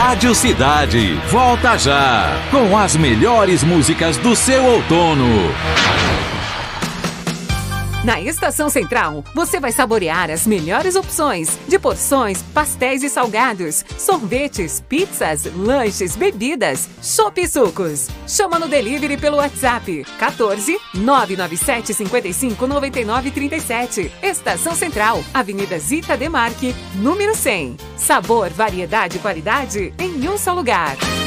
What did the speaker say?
Rádio Cidade. Volta já com as melhores músicas do seu outono. Na Estação Central, você vai saborear as melhores opções de porções, pastéis e salgados, sorvetes, pizzas, lanches, bebidas, chopp e sucos. Chama no delivery pelo WhatsApp 14 997 55 99 37. Estação Central, Avenida Zita Demarque, número 100. Sabor, variedade e qualidade em um só lugar.